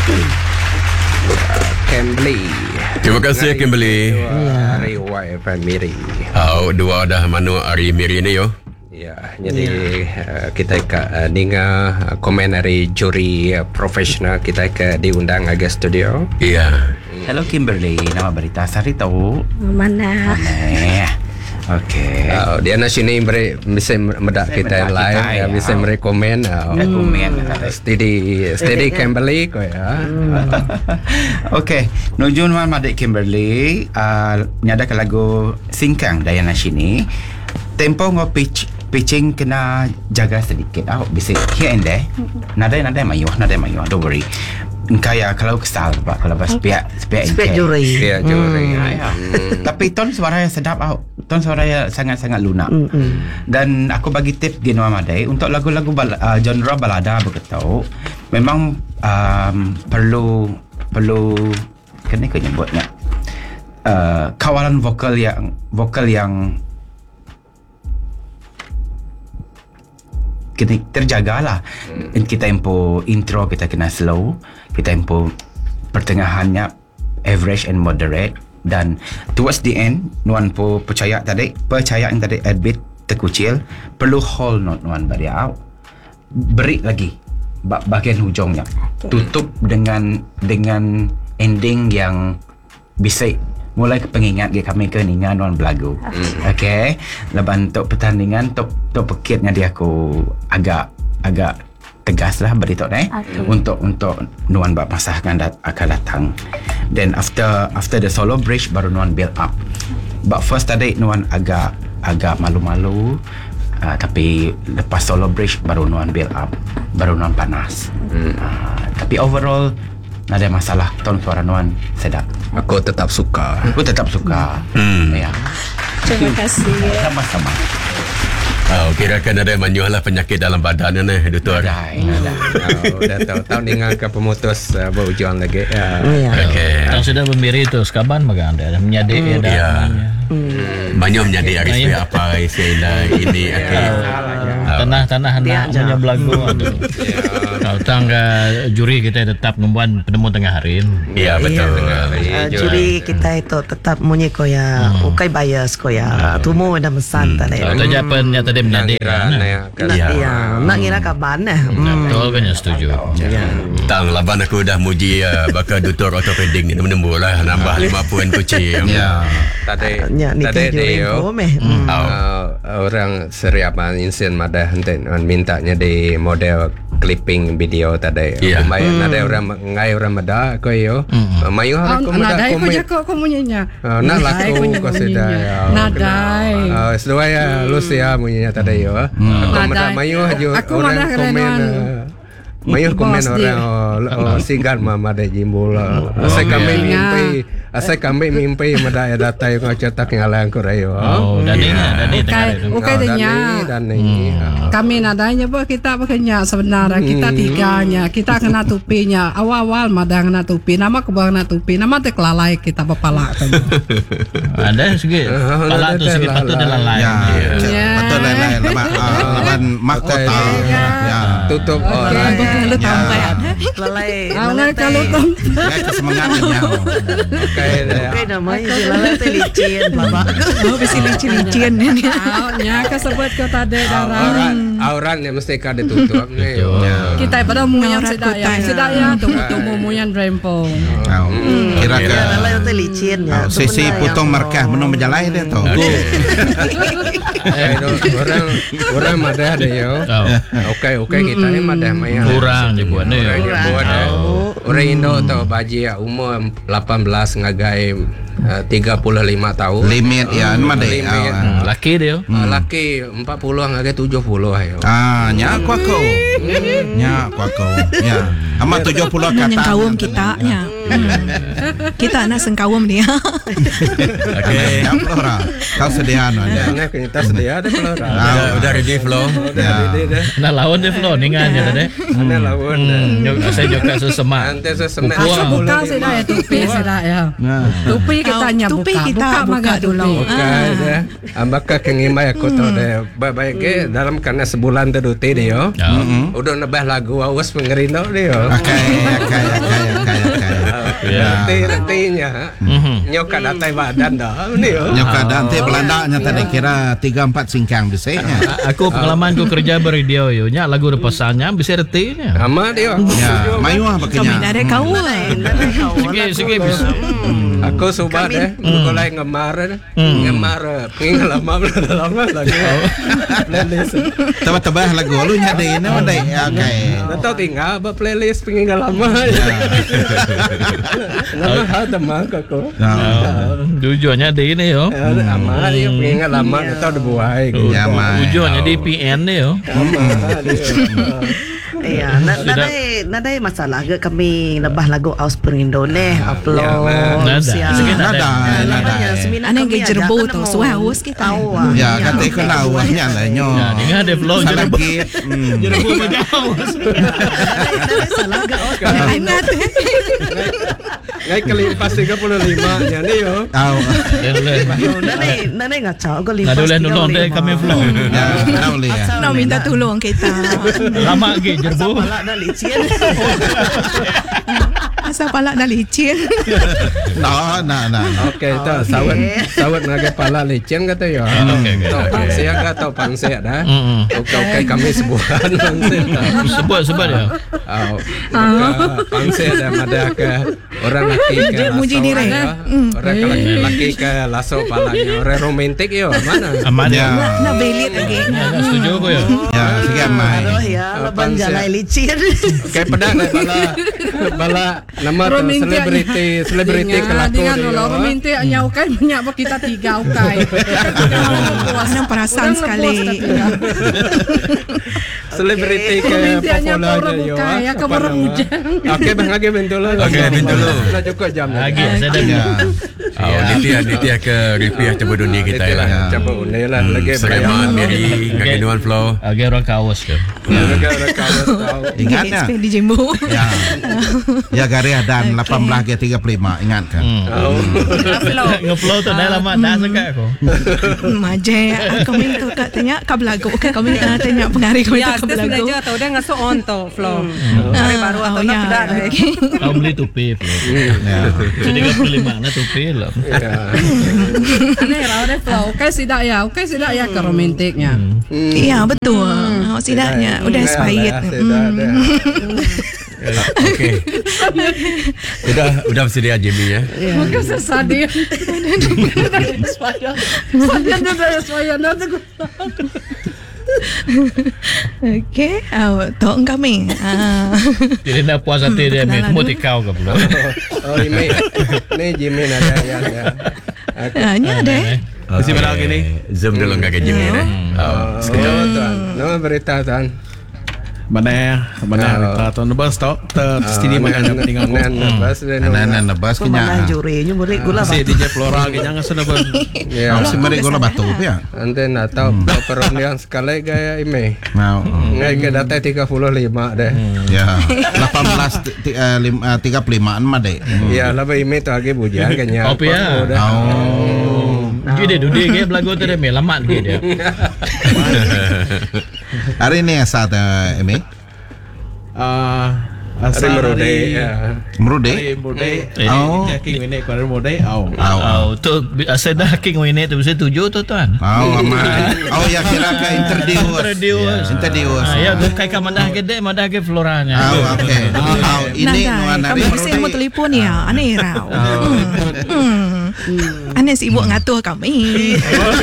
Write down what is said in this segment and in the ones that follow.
Kimberly. Terima kasih Kimberly. Hari YFM Miri. Dua dah mana hari Miri ni yo. Ya, jadi kita dengar komen dari juri profesional kita diundang ke studio. Ya. Hello Kimberly, nama berita Sari tahu? Mana? Okey. Dia nak sini bisa medak kita live, bisa merekomen. Steady Kimberly ko ya. Okey, nujun wan madik Kimberly, nyada ke lagu Singkang Dayana sini. Tempo pitching kena jaga sedikit. Bisa here and there. Nadai mayuh, don't worry. Kaya kalau kesal pak kalau pas pihak juri. Ya, juri. Tapi ton suara yang sedap ton suara yang sangat-sangat lunak. Dan aku bagi tip gini Madai untuk lagu-lagu genre balada begitu memang perlu kena nyebutnya kawalan vokal yang kita terjagalah. Kita tempo intro kita kena slow, kita tempo pertengahannya average and moderate, dan towards the end nuan po percaya yang tadi beat terkucil perlu hold note nuan bari beri lagi bagian hujungnya, tutup dengan ending yang bisa mulai ke pengingat kami keningan nuan belagu. Okey, lepas untuk pertandingan untuk pekitnya dia aku agak tegas lah beritahu untuk nuan bak masa akan datang. Then after the solo bridge baru nuan build up. But first tadi nuan agak malu-malu, tapi lepas solo bridge baru nuan build up, baru nuan panas. Tapi overall tak ada masalah, ton suara nuan sedap. Aku tetap suka. Ya. Terima kasih. Sama-sama. Kira-kira ada menyuh lah penyakit dalam badan ni, doktor. Dah tahu dengar ke pemutus berjuang lagi. Okey. Yang sudah memberi itu sekaban maka anda menyadik ya. Banyak menyadik hari apa istilah ini. Tanah nak punya belagu. Kalau tangga juri kita tetap membuat penemu tengah hari. Ya betul. Juri kita itu tetap munyi ko ya, ukai bias ko ya. Tumu dah mesan tadi. Kalau jawapan yang tadi menyadik. Nak ngira kaban betul kan ya, setuju. Tang laban aku dah muji bakal doktor ortopedik ni menembur lah nambah 5 poin kucing. Tadi dia orang seriapan insin madah henten mintanya di model clipping video tadi. Lumayan ada orang mada ko yo. Mayu harus nadai ko jako komunya. Nak laku ko sedaya. Nadai. Sedaya Lucia punya tadi yo. Mayu orang komen. Mayu komen orang sigar mama de jimbula. Asal kami mimpi mada data yang cetak ngalang ko rayo. Dani kami nadanya bah kita makanya sebenarnya kita tiganya kita kena tupinya awal madang kena tupi nama kebang kena tupi nama teh kelalai kita bepala kan. Ada segi pala tu segi patut lalai. Betul lalai laban mahkota. Tutup orang. Lu tambah lalai. Kalau semangatnya. Oke namanya lalai tu licin bapak. Bisi licin ni. Nya kesebut ko tadi darang. Orang yang mesti kada tutup ni. Kita pada muyan sedaya tunggu muyan rempong. Kira-kira lalai tu licin ya. Sisi potong markah menung berjalan dia tu. Orang madah ada yo. Okey kita ni madah maya. Kurang je buat ni. Orang Indo tu baji umur 18 ngagai 35 tahun. Limit ya, mana dia? Laki dia. Laki 40 ngagai 70 ayo. Nyak aku. Ya. Amat 70 kata. Yang kawum kita nya. Kita anak sengkawum dia. Okey. Yang pelora. Kau sedia aja. Kita sedia ada pelora. Udah ready flow. Nah lawan dia flow ningan je tadi. Ada lawan. Saya juga sesemak. Nanti sesemak. Buka sedaya tupi sedaya. Tupi kita nya buka dulu. Buka dah. Ambaka kengimai aku tahu deh. Baik ke dalam karena sebulan tu dia. Udah nambah lagu awas mengerino dia. Okey. Reti-retinya. Nyoka datai badan dah. Nyoka dante Belandanya tadi kira 3-4 singkang bisanya. Aku pengalaman ku kerja beradio yo nya lagu repasannya bisa retinya. Ama dia. Ya, mayu apa Kami kenya? dah ada kawan. Sige bisa. Aku suka deh. Mulai ngemar lama lagi. Playlist. Tebah-tebah lagu lu nyadain apa deh? Oke. Tahu tinggal apa playlist pengen lama. Lama ada mak aku. Tujuannya di ini yo. Ama dia pengen lama atau ada buai. Ya, mai. Tujuannya di PN nih yo. Ya, nadai masalah ke kami lebah lagu Aus Perindo upload. Nada. Ana ke jerbo tu suah us kita. Ya, kata ikut lawahnya lah nyo. Ya, dengan ada flow jerbo. Salagit. Jerbo menjauh. Salah ke Aus. Ingat. Ngai kelimpas 35 nya ni yo. Tahu. Nadai ngacau ke lipas. Nada boleh nolong deh kami flow. Ya, tahu le ya. Nak minta tolong kita. Lama ke jerbo. Palak dah licin. Asal palak dah licin. Nah. Okey, tak sawat naga pala lecen kata ya. Tahu pangsia ke atau pangsia dah. Okey kami sebuahan pangsia. Sebut ya. Pangsia dah ada ke orang laki ke Muji diri. Orang laki ke laso palanya. Orang romantik yo mana? Aman ya. Nak belit lagi. Setuju aku ya. Ya, sikit mai. Ya, leban jalai licin. Kayak pedang bala nama tu selebriti kelakon dia. Dengan romantik hanya ukai banyak apa kita 3 ukai. Senang perasaan sekali. Selebriti ke popular je yo. Ya ke barang hujan. Okey bang lagi bentolo. Okey, bentolo. Dah cukup jam. Lagi saya dah. Nitiah ke Ripiah coba dunia kita lah. Coba unai lah lagi Sulaiman, Mary, Kakinuan Flow. Agak orang kawas ke. Ingat ya? Di Jimbo. Ya. Ya Garia dan 18:35 ingat kan? Nge-flow tu dah lama dah sangat aku. Maje kami tu kat tanya kau belagu. Kami tanya pengarik kami Ya, tu kita belagu. belajar tahu dia ngasuh on tu flow. Hari baru atau nak pedak. Kau beli tupi flow. Jadi 35 na tupi lah. Ini rau flow. Ukai sidak ya ke romantiknya. Iya betul. Sidaknya udah expired. Okey. Udah bersedia Jimmy ya. Maka sesadia. Saya nanti Okey, tolong kami. Jadi nak puas hati dia ni semua tikau ke flow. Oh ini Jimmy ada ya. Ni ada. Mesti pada gini. Zoom dulu enggak ke Jimmy dah. Tuan. Nama berita tuan. Mana tuan nebas tau studi mana tinggal ko Anan nebas Mana kenya. jurinya boleh gula si batu. DJ Flora kanya ngasa nebas Ya. Si mari gula batu ya. Ante nak tahu perundian sekali gaya ime. Mau. Ngai ke data 35 deh. Ya. 18:35 mah deh. Ya, lebih ime tu lagi bujan kenya. Kopi ya. Jadi dia ke belagu tu dia lama ke dia. Hari ini saat ini Hari merude ya. merude. oh king ini kalau merude Tu asal dah king ini tu bisa 7 tu tuan. Ya kira ke introduce. Ya tu kai mandah ke dia mandah ke floranya. Oke. Ini Kami bisa mau telefon ya. Aneh rau. Aneh sibuk ngatur kami.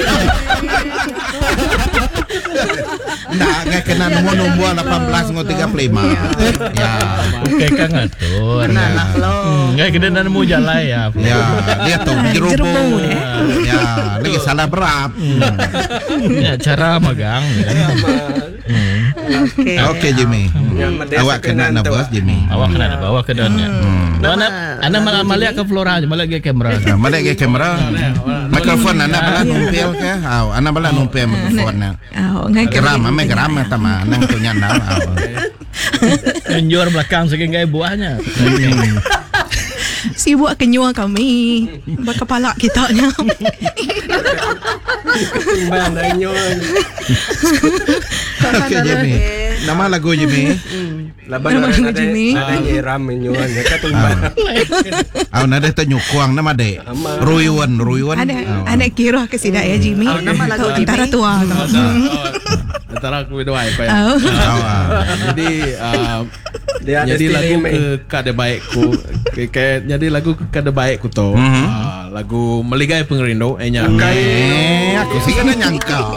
Nah, nggak kena nombor 18:35. Ya. Oke kan ngatur. Nggak kena nemu jalan ya. Ya, dia tuh jerubu. Ya, lagi salah berap. Ya cara magang. Oke Jimmy. Awak kena nabas Jimmy. Awak kena bawa ke dalamnya. Mana malah melihat ke flora malah ke kamera. Mana ke kamera? Mikrofon anak bala numpil ke? Anak bala numpil mikrofonnya. Geram tama nang punya nang. Menjual belakang saking gaya buahnya. Sibuk kenyua kami. Berkepala kita nya. Timbang dah nyon. Oke Jimmy. Nama lagu Jimmy. Laban ada Ram menyuan ya katumba. Nada tu nyukuang nama de. Ruyuan. Ada kira ke sida ya Jimmy. Nama lagu Antara tua. Antara aku berdua ya. Jadi lagu ke kada baikku. Jadi lagu ke kada baikku tu. Lagu Meligai Pengerindu aku sih kena nyangka.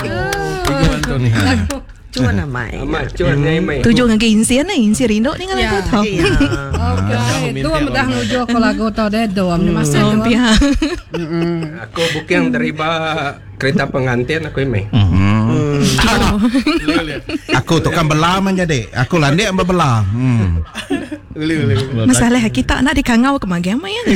Cuan namai. Tujuh dengan insian na insi Rindo ni lagu tu. Okay, tu dah nuju ko lagu tu deh doam ni masa tu. Aku booking dari kereta pengantin aku ini. Aku tukang belah menjadi. Aku landek belah. Masalah kita nak dikangau ke magian mai ya.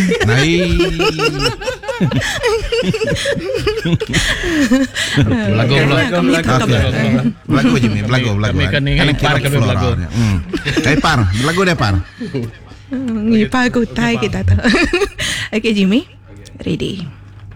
Lagu Jimmy, lagu. Kan par ke lagu. Par, lagu deh par. Ngipar kutai kita tu. Okay Jimmy, ready.